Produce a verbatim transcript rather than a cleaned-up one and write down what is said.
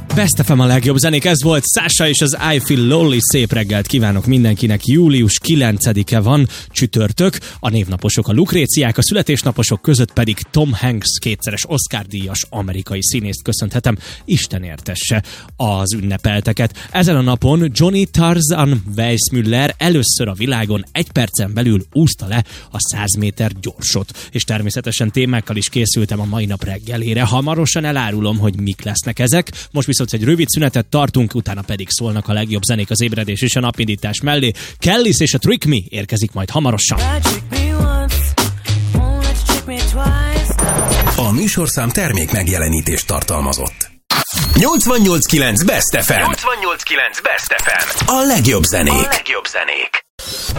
Best ef em a legjobb zenék, ez volt Sasha és az I Feel Lonely. Szép reggelt kívánok mindenkinek. Július kilencedike van, csütörtök, a névnaposok a Lukréciák, a születésnaposok között pedig Tom Hanks, kétszeres Oscar-díjas amerikai színészt köszönhetem. Isten értesse az ünnepelteket. Ezen a napon Johnny Tarzan Weissmuller először a világon egy percen belül úszta le a száz méter gyorsot. És természetesen témákkal is készültem a mai nap reggelére. Hamarosan elárulom, hogy mik lesznek ezek. Most viszont egy rövid szünetet tartunk, utána pedig szólnak a legjobb zenék az ébredés és a napindítás mellé. Kellis és a Trick Me érkezik majd hamarosan. A műsorszám termék megjelenítést tartalmazott. nyolcvannyolc kilenc Best ef em. nyolcvannyolc kilenc Best ef em. A legjobb zenék. A legjobb zenék.